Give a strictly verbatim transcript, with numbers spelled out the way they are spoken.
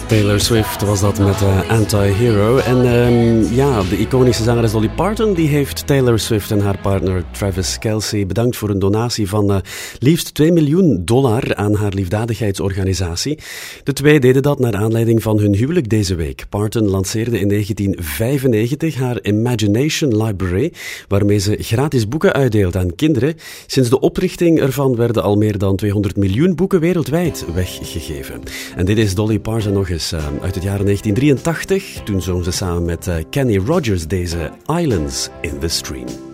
Taylor Swift was dat met uh, Anti-Hero. En um, ja, de iconische zangeres Dolly Parton die heeft Taylor Swift en haar partner Travis Kelce bedankt voor een donatie van uh, liefst twee miljoen dollar aan haar liefdadigheidsorganisatie. De twee deden dat naar aanleiding van hun huwelijk deze week. Parton lanceerde in negentien vijfennegentig haar Imagination Library, waarmee ze gratis boeken uitdeelt aan kinderen. Sinds de oprichting ervan werden al meer dan tweehonderd miljoen boeken wereldwijd weggegeven. En dit is Dolly Parton nog eens uh, uit het jaar negentien drieëntachtig. Toen zong ze samen met uh, Kenny Rogers deze Islands in the Stream.